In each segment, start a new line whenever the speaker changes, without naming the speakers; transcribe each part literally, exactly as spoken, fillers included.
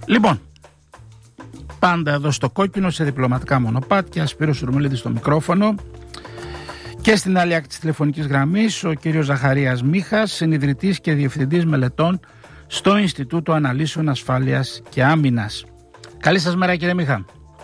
Λοιπόν, πάντα εδώ στο κόκκινο, σε διπλωματικά μονοπάτια, Σπύρος Ουρμελίδης στο μικρόφωνο. Και στην άλλη άκρη της τηλεφωνικής γραμμής ο κύριος Ζαχαρίας Μίχας, συνιδρυτής και διευθυντής μελετών στο Ινστιτούτο Αναλύσεων Ασφάλειας και Άμυνας. Καλή σας μέρα, κύριε Μίχα.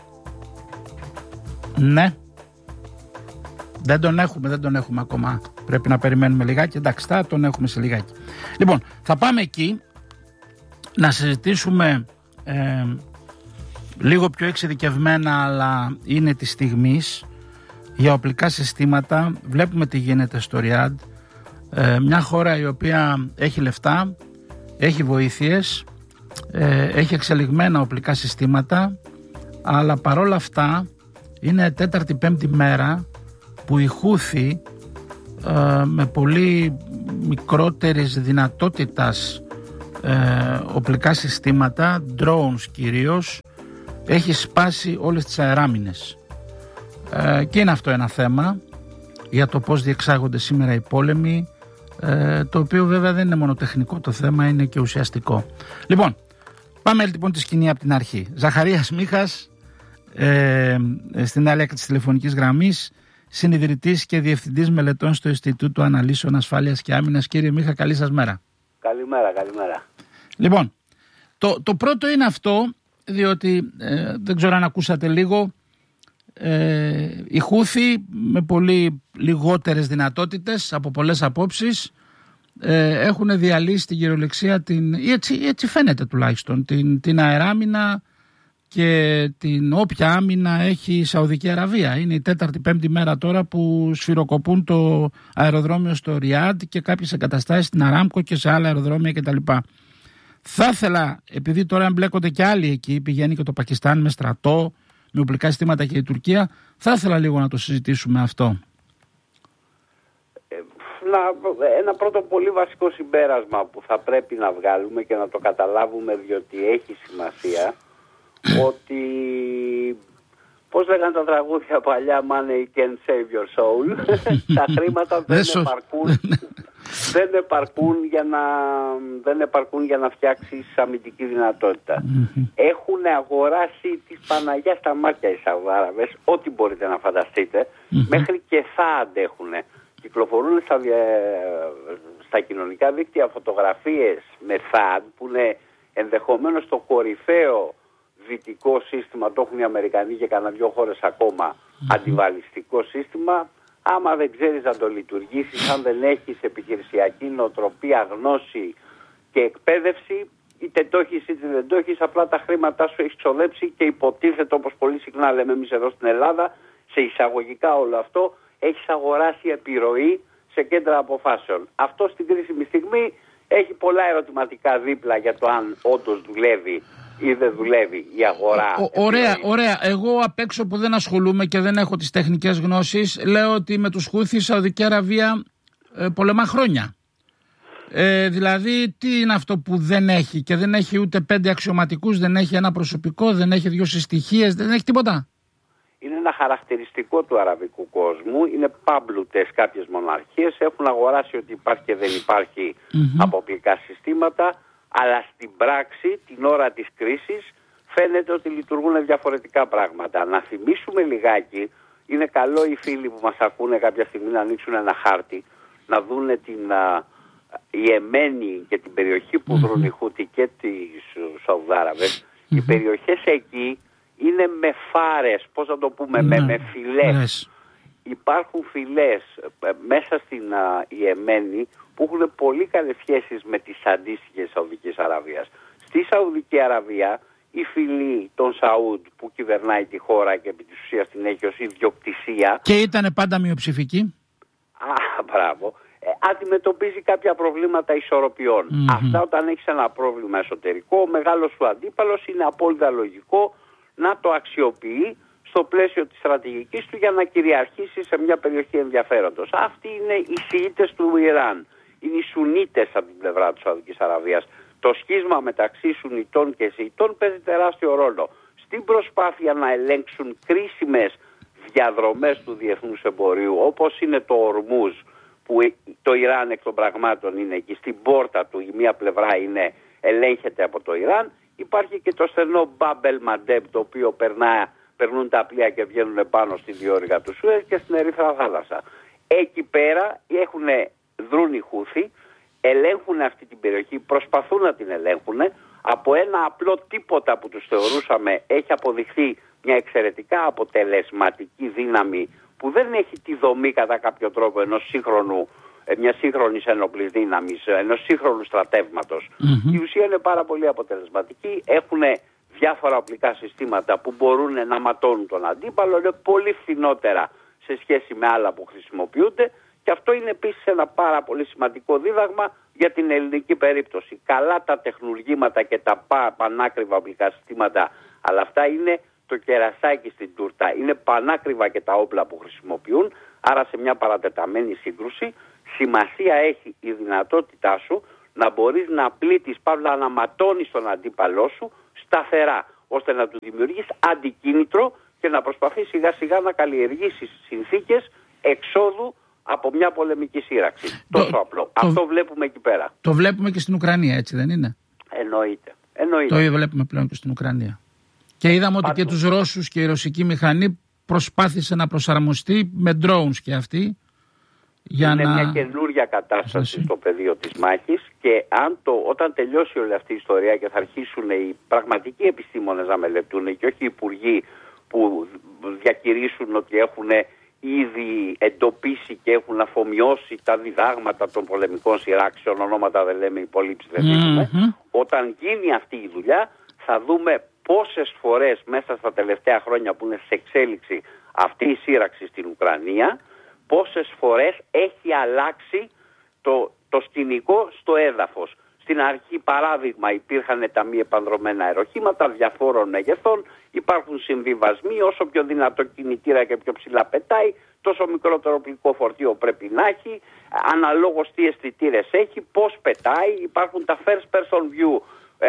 Ναι. Δεν τον έχουμε, δεν τον έχουμε ακόμα. Πρέπει να περιμένουμε λιγάκι. Εντάξει, θα τον έχουμε σε λιγάκι. Λοιπόν, θα πάμε εκεί να συζητήσουμε ε, λίγο πιο εξειδικευμένα, αλλά είναι της στιγμής, για οπλικά συστήματα. Βλέπουμε τι γίνεται στο Ριάντ, ε, μια χώρα η οποία έχει λεφτά, έχει βοήθειες, ε, έχει εξελιγμένα οπλικά συστήματα, αλλά παρόλα αυτά είναι τέταρτη πέμπτη μέρα που οι Χούθοι ε, με πολύ μικρότερης δυνατότητας ε, οπλικά συστήματα, drones κυρίως, έχει σπάσει όλες τις αεράμινες. Ε, και είναι αυτό ένα θέμα για το πώς διεξάγονται σήμερα οι πόλεμοι, ε, το οποίο βέβαια δεν είναι μόνο τεχνικό το θέμα, είναι και ουσιαστικό. Λοιπόν, πάμε λοιπόν τη σκηνή από την αρχή. Ζαχαρίας Μίχας, ε, στην άλλη άκρη της τηλεφωνικής γραμμής, συνιδρυτής και διευθυντής μελετών στο Ινστιτούτο Αναλύσεων Ασφάλειας και Άμυνας. Κύριε Μίχα, καλή σας μέρα.
Καλημέρα, καλημέρα.
Λοιπόν, το, το πρώτο είναι αυτό, διότι ε, δεν ξέρω αν ακούσατε λίγο, ε, οι Χούθοι με πολύ λιγότερες δυνατότητες από πολλές απόψεις ε, έχουν διαλύσει την κυριολεξία, την, έτσι, έτσι φαίνεται τουλάχιστον, την, την αεράμινα και την όποια άμυνα έχει η Σαουδική Αραβία. Είναι η τέταρτη πέμπτη μέρα τώρα που σφυροκοπούν το αεροδρόμιο στο Ριάντ και κάποιες εγκαταστάσεις στην Αράμκο και σε άλλα αεροδρόμια κτλ. Θα ήθελα, επειδή τώρα εμπλέκονται και άλλοι εκεί, πηγαίνει και το Πακιστάν με στρατό, με οπλικά συστήματα και η Τουρκία, θα ήθελα λίγο να το συζητήσουμε αυτό.
Ε, να, ένα πρώτο πολύ βασικό συμπέρασμα που θα πρέπει να βγάλουμε και να το καταλάβουμε, διότι έχει σημασία, ότι πώς λέγανε τα τραγούδια παλιά, money can save your soul. Τα χρήματα δεν επαρκούν, δεν επαρκούν για να, δεν επαρκούν για να φτιάξεις αμυντική δυνατότητα. Έχουν αγοράσει της Παναγιάς στα μάτια οι Σαουδάραβες, ό,τι μπορείτε να φανταστείτε, μέχρι και θα αντέχουν. Κυκλοφορούν στα, στα κοινωνικά δίκτυα φωτογραφίες με θαντ, που είναι ενδεχομένως το κορυφαίο δυτικό σύστημα, το έχουν οι Αμερικανοί και κανένα δυο χώρες ακόμα, mm-hmm. αντιβαλιστικό σύστημα. Άμα δεν ξέρεις να το λειτουργήσεις, αν δεν έχεις επιχειρησιακή νοοτροπία, γνώση και εκπαίδευση, είτε το έχεις είτε δεν το έχεις, απλά τα χρήματά σου έχεις ξοδέψει και υποτίθεται, όπως πολύ συχνά λέμε εμείς εδώ στην Ελλάδα, σε εισαγωγικά όλο αυτό, έχεις αγοράσει επιρροή σε κέντρα αποφάσεων. Αυτό στην κρίσιμη στιγμή έχει πολλά ερωτηματικά δίπλα για το αν όντως δουλεύει ή δεν δουλεύει η αγορά.
Ο, ωραία, ωραία. Εγώ απ' έξω που δεν ασχολούμαι και δεν έχω τις τεχνικές γνώσεις, λέω ότι με τους Χούθη η Σαουδική Αραβία ε, πολεμά χρόνια. Ε, δηλαδή, τι είναι αυτό που δεν έχει? Και δεν έχει ούτε πέντε αξιωματικούς, δεν έχει ένα προσωπικό, δεν έχει δύο συστοιχίες, δεν έχει τίποτα.
Είναι ένα χαρακτηριστικό του αραβικού κόσμου. Είναι πάμπλουτες κάποιες μοναρχίες. Έχουν αγοράσει ότι υπάρχει και δεν υπάρχει mm-hmm. από οπλικά συστήματα. Αλλά στην πράξη, την ώρα της κρίσης, φαίνεται ότι λειτουργούν διαφορετικά πράγματα. Να θυμίσουμε λιγάκι, είναι καλό οι φίλοι που μας ακούνε κάποια στιγμή να ανοίξουν ένα χάρτη, να δούνε την α, Ιεμένη και την περιοχή που δρούν οι Χούθοι και τις Σαουδάραβες. Οι περιοχές εκεί είναι με φάρες, πώς να το πούμε, με, με φυλές. Υπάρχουν φυλές μέσα στην α, Ιεμένη που έχουν πολύ καλές σχέσεις με τις αντίστοιχες Σαουδικής Αραβίας. Στη Σαουδική Αραβία η φυλή των Σαούντ που κυβερνάει τη χώρα και επί της ουσίας την έχει ως ιδιοκτησία.
Και ήταν πάντα μειοψηφική.
Α, μπράβο. Ε, αντιμετωπίζει κάποια προβλήματα ισορροπιών. Mm-hmm. Αυτά όταν έχεις ένα πρόβλημα εσωτερικό, ο μεγάλος σου αντίπαλος είναι απόλυτα λογικό να το αξιοποιεί στο πλαίσιο της στρατηγικής του για να κυριαρχήσει σε μια περιοχή ενδιαφέροντος. Αυτοί είναι οι Σιήτες του Ιράν. Είναι οι Σουνίτες από την πλευρά της Σαουδικής Αραβίας. Το σχίσμα μεταξύ Σουνιτών και Σιητών παίζει τεράστιο ρόλο στην προσπάθεια να ελέγξουν κρίσιμες διαδρομές του διεθνούς εμπορίου, όπως είναι το Ορμούζ, που το Ιράν εκ των πραγμάτων είναι εκεί στην πόρτα του, η μία πλευρά είναι, ελέγχεται από το Ιράν, η υπάρχει και το στενό Μπάμπελ Μαντέμ, το οποίο περνά, περνούν τα πλοία και βγαίνουν πάνω στη διόρυγα του Σουέζ και στην Ερυθρά Θάλασσα. Εκεί πέρα έχουν δρούν οι Χούθοι, ελέγχουν αυτή την περιοχή, προσπαθούν να την ελέγχουν. Από ένα απλό τίποτα που τους θεωρούσαμε έχει αποδειχθεί μια εξαιρετικά αποτελεσματική δύναμη που δεν έχει τη δομή κατά κάποιο τρόπο ενός σύγχρονου, μια σύγχρονης ένοπλης δύναμης, ενός σύγχρονου στρατεύματος. Mm-hmm. Η ουσία είναι πάρα πολύ αποτελεσματική, έχουν διάφορα οπλικά συστήματα που μπορούν να ματώνουν τον αντίπαλο, είναι πολύ φθηνότερα σε σχέση με άλλα που χρησιμοποιούνται και αυτό είναι επίσης ένα πάρα πολύ σημαντικό δίδαγμα για την ελληνική περίπτωση. Καλά τα τεχνουργήματα και τα πανάκριβα οπλικά συστήματα, αλλά αυτά είναι το κερασάκι στην τούρτα. Είναι πανάκριβα και τα όπλα που χρησιμοποιούν, άρα σε μια παρατεταμένη σύγκρουση σημασία έχει η δυνατότητά σου να μπορείς να πλήττεις, παύλα να ματώνεις τον αντίπαλό σου σταθερά, ώστε να του δημιουργείς αντικίνητρο και να προσπαθείς σιγά σιγά να καλλιεργήσεις συνθήκες εξόδου από μια πολεμική σύραξη. Το, Τόσο απλό. Το, Αυτό βλέπουμε εκεί πέρα.
Το βλέπουμε και στην Ουκρανία, έτσι δεν είναι?
Εννοείται. Εννοείται.
Το βλέπουμε πλέον και στην Ουκρανία. Και είδαμε ότι Πάντως. και τους Ρώσους και η ρωσική μηχανή προσπάθησε να προσαρμοστεί με drones και αυτή. Για
είναι
να...
μια καινούργια κατάσταση στο πεδίο της μάχης και αν το, όταν τελειώσει όλη αυτή η ιστορία και θα αρχίσουν οι πραγματικοί επιστήμονες να μελετούν και όχι οι υπουργοί που διακηρύσουν ότι έχουν ήδη εντοπίσει και έχουν αφομοιώσει τα διδάγματα των πολεμικών σειράξεων, ονόματα δεν λέμε, υπολείψεις δεν δίνουμε. Mm-hmm. Όταν γίνει αυτή η δουλειά θα δούμε πόσες φορές μέσα στα τελευταία χρόνια που είναι σε εξέλιξη αυτή η σύραξη στην Ουκρανία, πόσες φορές έχει αλλάξει το, το σκηνικό στο έδαφος. Στην αρχή, παράδειγμα, υπήρχαν τα μη επανδρομένα αεροχήματα διαφόρων μεγεθών, υπάρχουν συμβιβασμοί, όσο πιο δυνατό κινητήρα και πιο ψηλά πετάει, τόσο μικρότερο οπλικό φορτίο πρέπει να έχει, αναλόγως τι αισθητήρες έχει, πώς πετάει, υπάρχουν τα first person view, ε,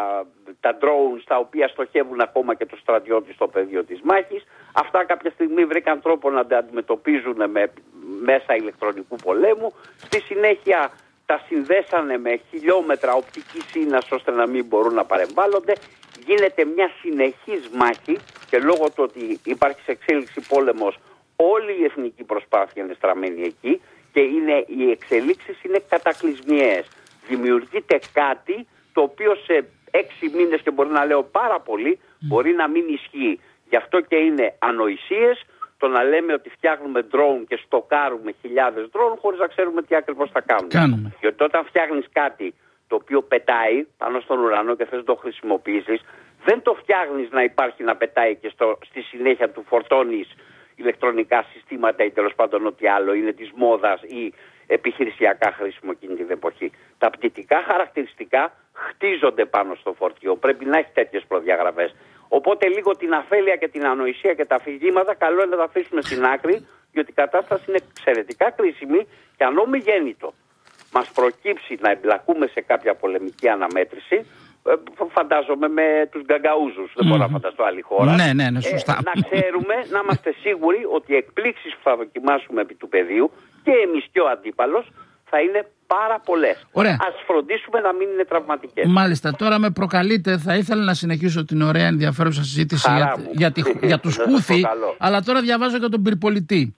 τα drones τα οποία στοχεύουν ακόμα και το στρατιώτη στο πεδίο της μάχης. Αυτά κάποια στιγμή βρήκαν τρόπο να τα αντιμετωπίζουν με μέσα ηλεκτρονικού πολέμου. Στη συνέχεια τα συνδέσανε με χιλιόμετρα οπτική σύνας ώστε να μην μπορούν να παρεμβάλλονται. Γίνεται μια συνεχής μάχη και λόγω του ότι υπάρχει σε εξέλιξη πόλεμος, όλη η εθνική προσπάθεια είναι στραμμένη εκεί και είναι, οι εξελίξεις είναι κατακλυσμιαίες. Δημιουργείται κάτι το οποίο σε έξι μήνες, και μπορεί να λέω πάρα πολύ, μπορεί να μην ισχύει. Γι' αυτό και είναι ανοησίες το να λέμε ότι φτιάχνουμε drone και στοκάρουμε χιλιάδες drone χωρίς να ξέρουμε τι ακριβώς θα κάνουμε.
Κάνουμε.
Γιατί όταν φτιάχνεις κάτι το οποίο πετάει πάνω στον ουρανό και θες να το χρησιμοποιήσεις, δεν το φτιάχνεις να υπάρχει να πετάει και στο, στη συνέχεια του φορτώνεις ηλεκτρονικά συστήματα ή τέλος πάντων ό,τι άλλο είναι της μόδας ή επιχειρησιακά χρήσιμο εκείνη την εποχή. Τα πτυτικά χαρακτηριστικά χτίζονται πάνω στο φορτίο. Πρέπει να έχει τέτοιες προδιαγραφές. Οπότε λίγο την αφέλεια και την ανοησία και τα αφηγήματα καλό είναι να τα αφήσουμε στην άκρη, διότι η κατάσταση είναι εξαιρετικά κρίσιμη και αν ομιγέννητο μας προκύψει να εμπλακούμε σε κάποια πολεμική αναμέτρηση, φαντάζομαι με τους γκαγκαούζους, δεν μπορώ να φανταστώ άλλη χώρα.
Ναι, ναι, ναι, σωστά.
Ε, να ξέρουμε, να είμαστε σίγουροι ότι οι εκπλήξεις που θα δοκιμάσουμε επί του πεδίου και εμείς και ο αντίπαλος θα είναι πάρα πολλές.
Ωραία.
Ας φροντίσουμε να μην είναι τραυματικές.
Μάλιστα, τώρα με προκαλείτε, θα ήθελα να συνεχίσω την ωραία ενδιαφέρουσα συζήτηση για, για, τη, για τους Χούθη, αλλά τώρα διαβάζω για τον πυρπολιτή.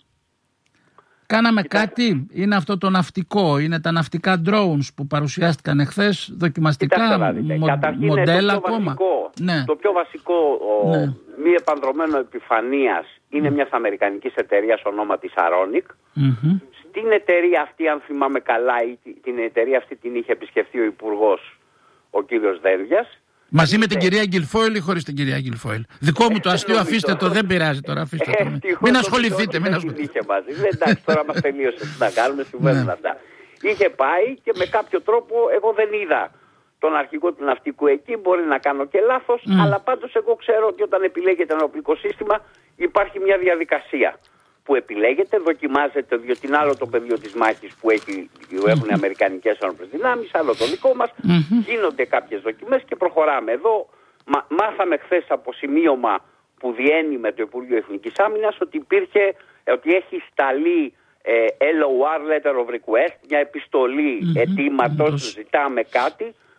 Κάναμε Κοιτάξτε. κάτι, είναι αυτό το ναυτικό, είναι τα ναυτικά drones που παρουσιάστηκαν εχθές, δοκιμαστικά, μο, μοντέλα
το
ακόμα.
Βασικό,
ναι.
Το πιο βασικό ο, ναι. μη επανδρομένο επιφανείας είναι mm. μιας αμερικανικής εταιρείας ονόματι Saronic.
Mm-hmm.
Στην εταιρεία αυτή, αν θυμάμαι καλά, την εταιρεία αυτή την είχε επισκεφτεί ο Υπουργός, ο κύριος Δένδιας.
Μαζί είναι... με την κυρία Γκιλφόιλ ή χωρίς την κυρία Γκιλφόιλ? Δικό μου το αστείο, αφήστε το, δεν πειράζει τώρα, αφήστε το. Μην ασχοληθείτε, μην ασχοληθείτε.
Εντάξει, τώρα μας τελείωσε, τι να κάνουμε, συμβαίνουν αυτά. Είχε πάει και με κάποιο τρόπο, εγώ δεν είδα τον αρχηγό του ναυτικού εκεί, μπορεί να κάνω και λάθος, mm. αλλά πάντως εγώ ξέρω ότι όταν επιλέγεται ένα οπλικό σύστημα υπάρχει μια διαδικασία που επιλέγεται, δοκιμάζεται, διότι είναι άλλο το πεδίο της μάχης που έχει, έχουν οι αμερικανικές ένοπλες δυνάμεις, άλλο το δικό μας, mm-hmm. γίνονται κάποιες δοκιμές και προχωράμε. Εδώ μα, μάθαμε χθες από σημείωμα που διένει με το Υπουργείο Εθνικής Άμυνας ότι υπήρχε, ότι έχει σταλεί ε, ελ ο αρ, letter of request, μια επιστολή mm-hmm. αιτήματος, mm-hmm. ζητάμε κάτι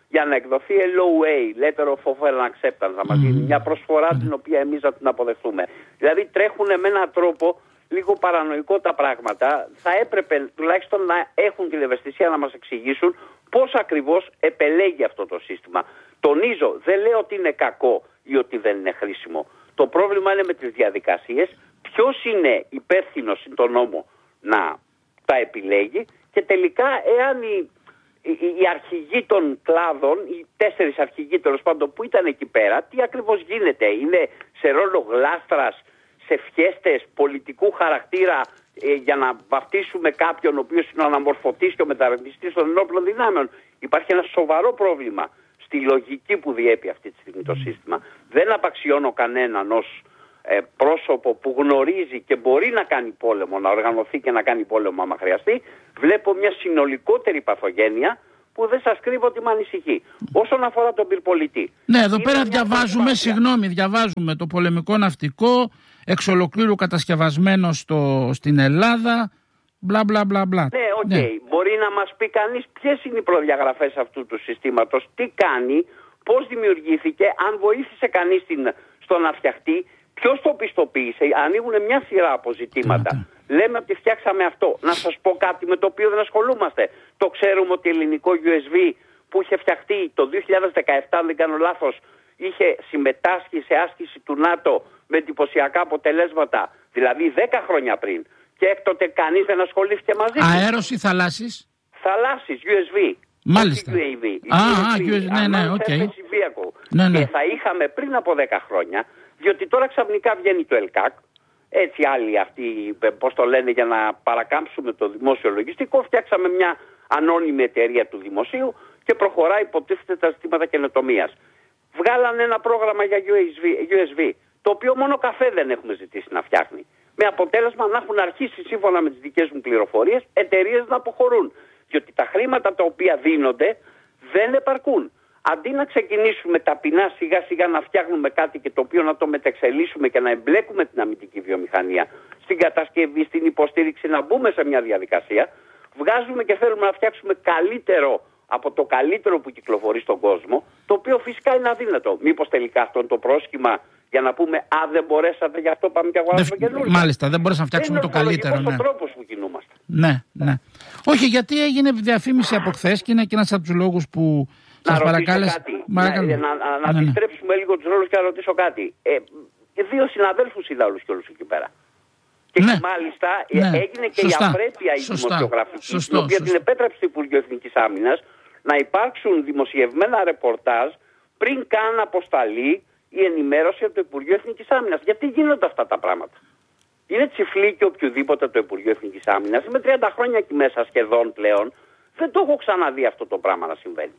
για να εκδοθεί ελ ο έι, Letter of Offer and Acceptance, να μας γίνει μια προσφορά την οποία εμείς να την αποδεχτούμε. Δηλαδή τρέχουν με έναν τρόπο λίγο παρανοϊκό τα πράγματα. Θα έπρεπε τουλάχιστον να έχουν την ευαισθησία να μας εξηγήσουν πώς ακριβώς επελέγει αυτό το σύστημα. Τονίζω, δεν λέω ότι είναι κακό ή ότι δεν είναι χρήσιμο. Το πρόβλημα είναι με τις διαδικασίες. Ποιος είναι υπεύθυνος στον νόμο να τα επιλέγει και τελικά εάν οι, οι, οι αρχηγοί των κλάδων, οι τέσσερις αρχηγοί τέλος πάντων που ήταν εκεί πέρα, τι ακριβώς γίνεται, είναι σε ρόλο γλάστρας, σε φιέστες πολιτικού χαρακτήρα ε, για να βαφτίσουμε κάποιον ο οποίος είναι ο αναμορφωτής και ο μεταρρυθμιστής των ενόπλων δυνάμεων. Υπάρχει ένα σοβαρό πρόβλημα στη λογική που διέπει αυτή τη στιγμή το σύστημα. Δεν απαξιώνω κανέναν ως ε, πρόσωπο που γνωρίζει και μπορεί να κάνει πόλεμο, να οργανωθεί και να κάνει πόλεμο άμα χρειαστεί. Βλέπω μια συνολικότερη παθογένεια που δεν σας κρύβω ότι με ανησυχεί. Όσον αφορά τον πυρπολιτή.
Ναι, εδώ πέρα διαβάζουμε, συγγνώμη, διαβάζουμε το πολεμικό ναυτικό εξ ολοκλήρου κατασκευασμένο στο, στην Ελλάδα, μπλα μπλα μπλα μπλα.
Ναι, οκ. Okay. Ναι. Μπορεί να μας πει κανείς ποιες είναι οι προδιαγραφές αυτού του συστήματος, τι κάνει, πώς δημιουργήθηκε, αν βοήθησε κανείς την, στο να φτιαχτεί, ποιος το πιστοποίησε, ανοίγουν μια σειρά από ζητήματα. Mm-hmm. Λέμε ότι φτιάξαμε αυτό. Να σας πω κάτι με το οποίο δεν ασχολούμαστε. Το ξέρουμε ότι ελληνικό γιου ες βι που είχε φτιαχτεί το δύο χιλιάδες δεκαεπτά, αν δεν κάνω λάθος, είχε συμμετάσχει σε άσκηση του ΝΑΤΟ με εντυπωσιακά αποτελέσματα, δηλαδή δέκα χρόνια πριν. Και έκτοτε κανείς δεν ασχολήθηκε μαζί του.
Αέρος ή θαλάσσης?
Θαλάσσης, γιου ες βι.
Μάλιστα.
γιου έι βι.
Α, γιου ες βι, ναι, ναι, οκ.
Ναι, ναι. Και θα είχαμε πριν από δέκα χρόνια, διότι τώρα ξαφνικά βγαίνει το ΕΛΚΑΚ, έτσι άλλοι αυτοί, πώς το λένε, για να παρακάμψουμε το δημόσιο λογιστικό, φτιάξαμε μια ανώνυμη εταιρεία του δημοσίου και προχωράει υποτίθεται τα ζητήματα καινοτομίας. Βγάλανε ένα πρόγραμμα για γιου ες βι, το οποίο μόνο καφέ δεν έχουμε ζητήσει να φτιάχνει. Με αποτέλεσμα να έχουν αρχίσει, σύμφωνα με τις δικές μου πληροφορίες, εταιρείες να αποχωρούν. Διότι τα χρήματα τα οποία δίνονται δεν επαρκούν. Αντί να ξεκινήσουμε ταπεινά σιγά σιγά να φτιάχνουμε κάτι και το οποίο να το μετεξελίσσουμε και να εμπλέκουμε την αμυντική βιομηχανία στην κατασκευή, στην υποστήριξη, να μπούμε σε μια διαδικασία, βγάζουμε και θέλουμε να φτιάξουμε καλύτερο από το καλύτερο που κυκλοφορεί στον κόσμο, το οποίο φυσικά είναι αδύνατο. Μήπως τελικά αυτό είναι το πρόσχημα για να πούμε «Α, δεν μπορέσατε, γι' αυτό πάμε και αγοράσουμε καινούργια».
Μάλιστα, δεν μπορέσαμε να φτιάξουμε το καλύτερο.
Είναι
ναι.
ο τρόπος που κινούμαστε.
Ναι, ναι. Όχι, γιατί έγινε διαφήμιση από χθες και είναι και ένας από τους λόγους που σας παρακάλεσα.
Να, να, να, να ναι, αντιστρέψουμε ναι. λίγο τους ρόλους και να ρωτήσω κάτι. Ε, δύο συναδέλφους είδα όλους και όλους εκεί πέρα. Και ναι. μάλιστα ναι. έγινε και σωστά. η απρέπεια η σωστά. δημοσιογραφική, σωστό, η οποία σωστό. την επέτρεψε το Υπουργείο Εθνικής Άμυνας να υπάρξουν δημοσιευμένα ρεπορτάζ πριν καν αποσταλεί η ενημέρωση από το Υπουργείο Εθνικής Άμυνας. Γιατί γίνονται αυτά τα πράγματα? Είναι τσιφλίκι οποιοδήποτε το Υπουργείο Εθνικής Άμυνας. Είμαι τριάντα χρόνια εκεί μέσα σχεδόν πλέον. Δεν το έχω ξαναδεί αυτό το πράγμα να συμβαίνει.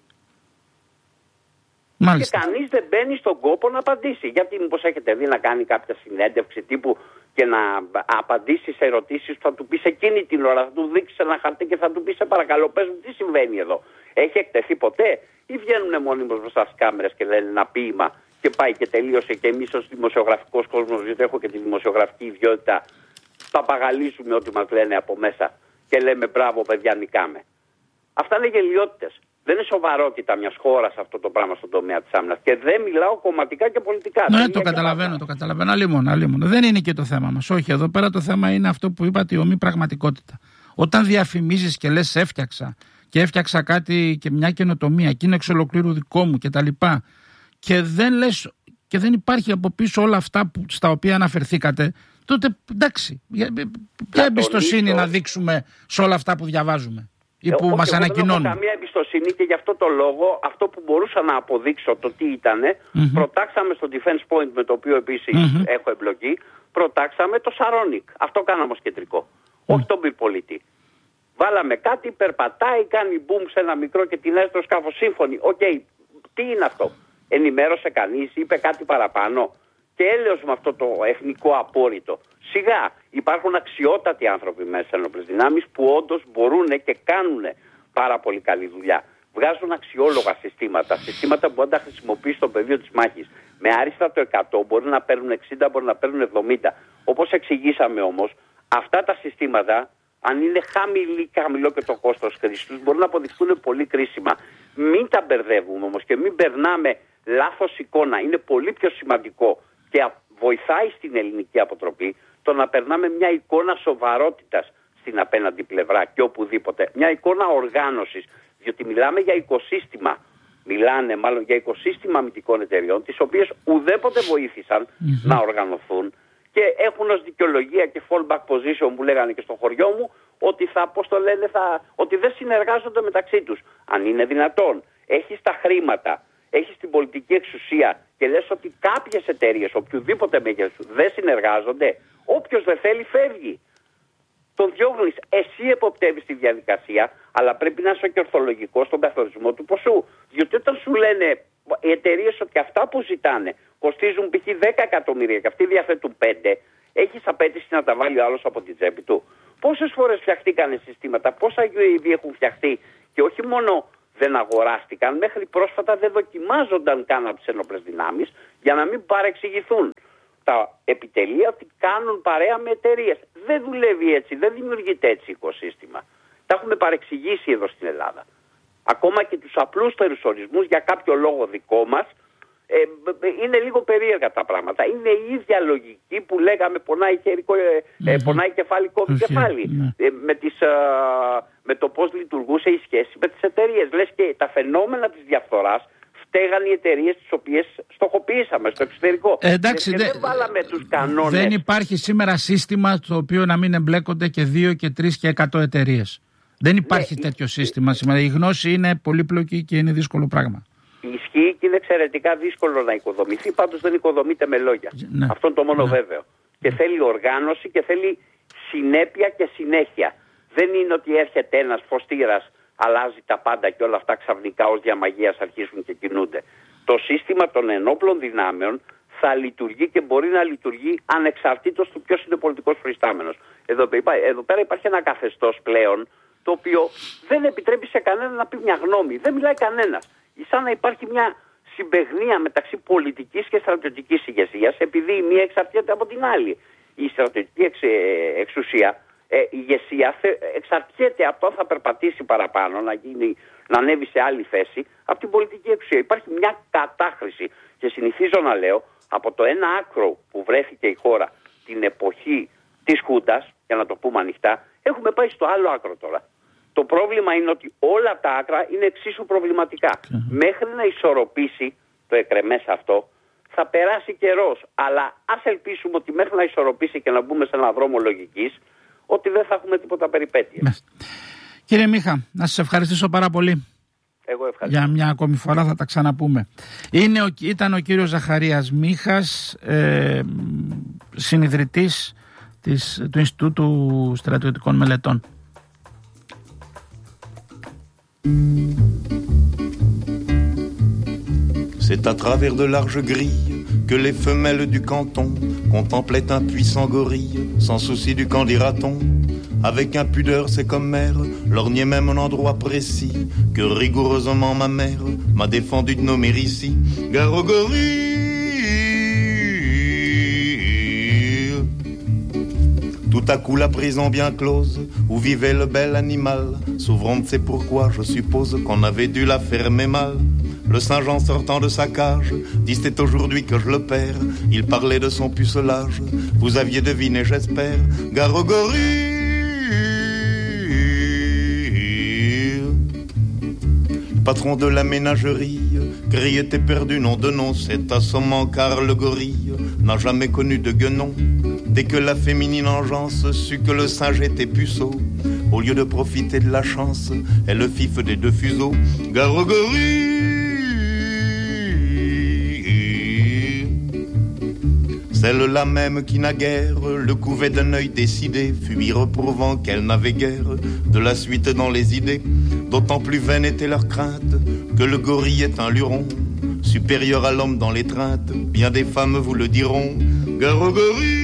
Μάλιστα. Και κανείς δεν μπαίνει στον κόπο να απαντήσει. Γιατί μήπως έχετε δει να κάνει κάποια συνέντευξη τύπου και να απαντήσει σε ερωτήσεις που θα του πεις εκείνη την ώρα, θα του δείξει ένα χαρτί και θα του πεις σε παρακαλώ πες μου τι συμβαίνει εδώ. Έχει εκτεθεί ποτέ ή βγαίνουν μόνιμως μπροστά στις κάμερες και λένε ένα ποίημα και πάει και τελείωσε και εμείς ως δημοσιογραφικός κόσμος, γιατί έχω και τη δημοσιογραφική ιδιότητα, παπαγαλίζουμε ό,τι μας λένε από μέσα και λέμε μπράβο παιδιά νικάμε. Αυτά είναι γελιότητες. Δεν είναι σοβαρότητα μιας χώρας αυτό το πράγμα στον τομέα της άμυνας. Και δεν μιλάω κομματικά και πολιτικά.
Ναι, το καταλαβαίνω, το καταλαβαίνω. Αλλήμον, αλλήμον. Δεν είναι και το θέμα μας. Όχι, εδώ πέρα το θέμα είναι αυτό που είπατε, η ομή πραγματικότητα. Όταν διαφημίζεις και λες έφτιαξα και έφτιαξα κάτι και μια καινοτομία και είναι εξ ολοκλήρου δικό μου κτλ. Και, και δεν λες και δεν υπάρχει από πίσω όλα αυτά που, στα οποία αναφερθήκατε, τότε εντάξει. Ποια εμπιστοσύνη να δείξουμε σε όλα αυτά που διαβάζουμε ή που ε, μας ανακοινώνουν?
Δεν έχω καμία εμπιστοσύνη και γι' αυτό το λόγο αυτό που μπορούσα να αποδείξω το τι ήτανε, mm-hmm. προτάξαμε στο Defense Point με το οποίο επίσης mm-hmm. έχω εμπλοκή, προτάξαμε το Σαρόνικ. Αυτό κάναμε ως κεντρικό. Mm. Όχι τον πυρπολίτη. Βάλαμε κάτι, περπατάει, κάνει boom σε ένα μικρό και την έστω σκάφος σύμφωνη. Οκ, okay. Τι είναι αυτό? Ενημέρωσε κανείς, είπε κάτι παραπάνω? Και έλεος με αυτό το εθνικό απόρριτο. Σιγά, υπάρχουν αξιότατοι άνθρωποι μέσα στις ενόπλες δυνάμεις που όντως μπορούν και κάνουν πάρα πολύ καλή δουλειά. Βγάζουν αξιόλογα συστήματα, συστήματα που αν τα χρησιμοποιείς στο πεδίο της μάχης με άριστα το εκατό μπορεί να παίρνουν εξήντα, μπορεί να παίρνουν εβδομήντα. Όπως εξηγήσαμε όμως, αυτά τα συστήματα αν είναι χαμηλή και χαμηλό και το κόστος χρήσης τους, μπορούν να αποδειχθούν πολύ κρίσιμα. Μην τα μπερδεύουμε όμως και μην περνάμε λάθος εικόνα. Είναι πολύ πιο σημαντικό και βοηθάει στην ελληνική αποτροπή το να περνάμε μια εικόνα σοβαρότητας στην απέναντι πλευρά και οπουδήποτε. Μια εικόνα οργάνωσης, διότι μιλάμε για οικοσύστημα. Μιλάνε μάλλον για οικοσύστημα αμυντικών εταιριών, τις οποίες ουδέποτε βοήθησαν mm-hmm. να οργανωθούν και έχουν ως δικαιολογία και fallback position που λέγανε και στο χωριό μου ότι, θα, πώς το λένε, θα, ότι δεν συνεργάζονται μεταξύ τους. Αν είναι δυνατόν, έχεις τα χρήματα, έχεις την πολιτική εξουσία και λες ότι κάποιες εταιρείες, οποιοδήποτε μέγεθος, δεν συνεργάζονται, όποιος δεν θέλει φεύγει. Τον διώχνεις, εσύ εποπτεύεις τη διαδικασία, αλλά πρέπει να είσαι και ορθολογικός στον καθορισμό του ποσού. Διότι όταν σου λένε οι εταιρείες ότι αυτά που ζητάνε κοστίζουν π.χ. δέκα εκατομμύρια και αυτοί διαθέτουν πέντε, έχεις απέτηση να τα βάλει ο άλλος από την τσέπη του. Πόσες φορές φτιαχτήκανε συστήματα, πόσα γιου έι βι έχουν φτιαχτεί και όχι μόνο δεν αγοράστηκαν, μέχρι πρόσφατα δεν δοκιμάζονταν καν από τις ενόπλες δυνάμεις για να μην παρεξηγηθούν τα επιτελεία ότι κάνουν παρέα με εταιρείες. Δεν δουλεύει έτσι, δεν δημιουργείται έτσι οικοσύστημα. Τα έχουμε παρεξηγήσει εδώ στην Ελλάδα. Ακόμα και τους απλούς περιορισμούς για κάποιο λόγο δικό μας ε, είναι λίγο περίεργα τα πράγματα. Είναι η ίδια λογική που λέγαμε πονάει, χερικό, ε, πονάει κεφάλι, κόβει κεφάλι. Ε, με, τις, α, με το πώς λειτουργούσε η σχέση με τις εταιρείες. Λες και τα φαινόμενα της διαφθοράς φταίγαν οι εταιρείες τις οποίες στοχοποιήσαμε στο εξωτερικό.
Ε, εντάξει,
και
δε,
δεν βάλαμε τους κανόνες.
Δεν υπάρχει σήμερα σύστημα στο οποίο να μην εμπλέκονται και δύο και τρεις και εκατό εταιρείες. Δεν υπάρχει ναι, τέτοιο σύστημα σήμερα. Η γνώση είναι πολύπλοκη και είναι δύσκολο πράγμα.
Ισχύει και είναι εξαιρετικά δύσκολο να οικοδομηθεί, πάντως δεν οικοδομείται με λόγια. Ναι. Αυτό είναι το μόνο ναι. βέβαιο. Και θέλει οργάνωση και θέλει συνέπεια και συνέχεια. Δεν είναι ότι έρχεται ένας φωστήρας, αλλάζει τα πάντα και όλα αυτά ξαφνικά ως διαμαγείας αρχίζουν και κινούνται. Το σύστημα των ενόπλων δυνάμεων θα λειτουργεί και μπορεί να λειτουργεί ανεξαρτήτως του ποιος είναι ο πολιτικός προϊστάμενος. Εδώ, εδώ πέρα υπάρχει ένα καθεστώς πλέον το οποίο δεν επιτρέπει σε κανέναν να πει μια γνώμη. Δεν μιλάει κανένας. Σαν να υπάρχει μια συμπαιγνία μεταξύ πολιτικής και στρατιωτικής ηγεσίας, επειδή η μία εξαρτιέται από την άλλη. Η στρατιωτική εξ, εξουσία, ε, η ηγεσία εξαρτιέται από το αν θα περπατήσει παραπάνω, να, γίνει, να ανέβει σε άλλη θέση, από την πολιτική εξουσία. Υπάρχει μια κατάχρηση και συνηθίζω να λέω από το ένα άκρο που βρέθηκε η χώρα την εποχή της Χούντας, για να το πούμε ανοιχτά, έχουμε πάει στο άλλο άκρο τώρα. Το πρόβλημα είναι ότι όλα τα άκρα είναι εξίσου προβληματικά. Mm-hmm. Μέχρι να ισορροπήσει το εκρεμές αυτό θα περάσει καιρός. Αλλά ας ελπίσουμε ότι μέχρι να ισορροπήσει και να μπούμε σε έναν δρόμο λογικής, ότι δεν θα έχουμε τίποτα περιπέτειες. Mm-hmm.
Κύριε Μίχα, να σας ευχαριστήσω πάρα πολύ.
Εγώ ευχαριστώ.
Για μια ακόμη φορά θα τα ξαναπούμε. Είναι ο, ήταν ο κύριος Ζαχαρίας Μίχας, ε, συνιδρυτής της, του Ινστιτούτου Στρατιωτικών Μελετών.
C'est à travers de larges grilles que les femelles du canton contemplaient un puissant gorille, sans souci du qu'en dira-t-on. Avec impudeur, c'est comme mère, lorgnait même un endroit précis que rigoureusement ma mère m'a défendu de nommer ici. Gare au gorille. Tout à coup la prison bien close, où vivait le bel animal, s'ouvrant ne sait pourquoi, je suppose qu'on avait dû la fermer mal. Le Saint-Jean sortant de sa cage, dit c'est aujourd'hui que je le perds. Il parlait de son pucelage, vous aviez deviné j'espère. Gare au gorille. Patron de la ménagerie, criait éperdu nom de nom, c'est assommant car le gorille n'a jamais connu de guenon. Dès que la féminine engeance sut que le singe était puceau, au lieu de profiter de la chance, elle fif des deux fuseaux. Gare au gorille. Celle-là même qui naguère le couvait d'un œil décidé, fut y reprouvant qu'elle n'avait guère de la suite dans les idées. D'autant plus vaine était leur crainte que le gorille est un luron, supérieur à l'homme dans l'étreinte. Bien des femmes vous le diront. Gare au gorille.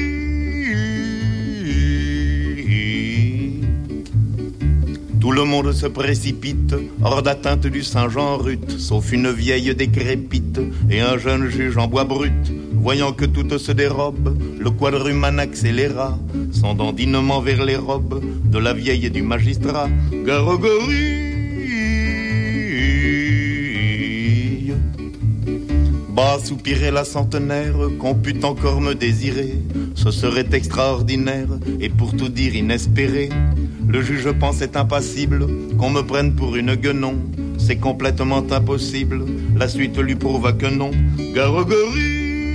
Tout le monde se précipite hors d'atteinte du Saint-Jean rut, sauf une vieille décrépite et un jeune juge en bois brut. Voyant que toutes se dérobent, le quadrumane accéléra son dandinement vers les robes de la vieille et du magistrat. Garogorille, bas soupirait la centenaire, qu'on pût encore me désirer, ce serait extraordinaire et pour tout dire inespéré. Le juge pensait impassible qu'on me prenne pour une guenon. C'est complètement impossible, la suite lui prouva que non. Garogorille.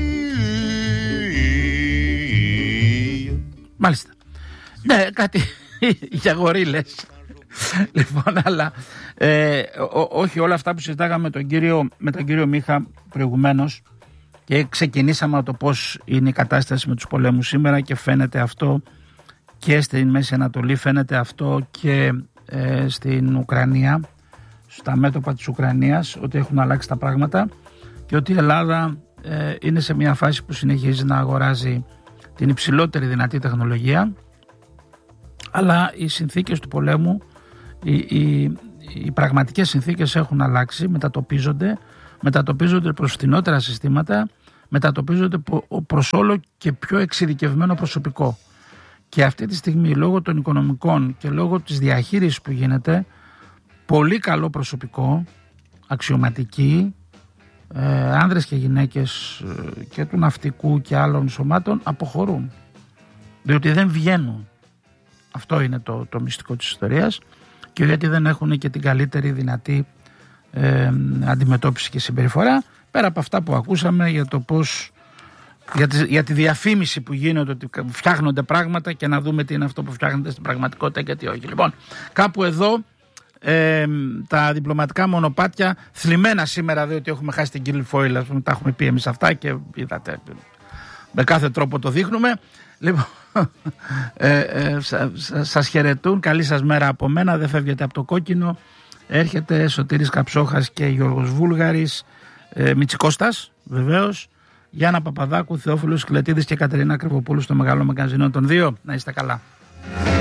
Μάλιστα. Ναι, κάτι για γορίλες. Λοιπόν, αλλά ε, ό, όχι όλα αυτά που συζητάγαμε με τον κύριο, με τον κύριο Μίχα προηγουμένως και ξεκινήσαμε από το πώς είναι η κατάσταση με τους πολέμους σήμερα και φαίνεται αυτό και στην Μέση Ανατολή, φαίνεται αυτό και ε, στην Ουκρανία, στα μέτωπα της Ουκρανίας, ότι έχουν αλλάξει τα πράγματα και ότι η Ελλάδα ε, είναι σε μια φάση που συνεχίζει να αγοράζει την υψηλότερη δυνατή τεχνολογία, αλλά οι συνθήκες του πολέμου, οι, οι, οι πραγματικές συνθήκες έχουν αλλάξει, μετατοπίζονται, μετατοπίζονται προς φθηνότερα συστήματα, μετατοπίζονται προς όλο και πιο εξειδικευμένο προσωπικό. Και αυτή τη στιγμή, λόγω των οικονομικών και λόγω της διαχείρισης που γίνεται, πολύ καλό προσωπικό, αξιωματικοί, ε, άνδρες και γυναίκες ε, και του ναυτικού και άλλων σωμάτων αποχωρούν, διότι δεν βγαίνουν. Αυτό είναι το, το μυστικό της ιστορίας, και γιατί δεν έχουν και την καλύτερη δυνατή ε, αντιμετώπιση και συμπεριφορά, πέρα από αυτά που ακούσαμε για το πώς, για τη, για τη διαφήμιση που γίνεται, ότι φτιάχνονται πράγματα και να δούμε τι είναι αυτό που φτιάχνεται στην πραγματικότητα και τι όχι. Λοιπόν, κάπου εδώ ε, τα διπλωματικά μονοπάτια θλιμμένα σήμερα, διότι έχουμε χάσει την Guilfoyle, ας πούμε, τα έχουμε πει εμείς αυτά και είδατε, με κάθε τρόπο το δείχνουμε. Λοιπόν, ε, ε, σα, σα, σας χαιρετούν, καλή σας μέρα από μένα, δεν φεύγετε από το κόκκινο. Έρχεται Σωτήρης Καψόχας και Γιώργος Βούλγαρης, ε, Μητσικώστας βεβαίως, Γιάννα Παπαδάκου, Θεόφιλος Κλετίδης και Κατερίνα Κρυβοπούλου στο Μεγάλο Μαγκαζίνο των δύο. Να είστε καλά.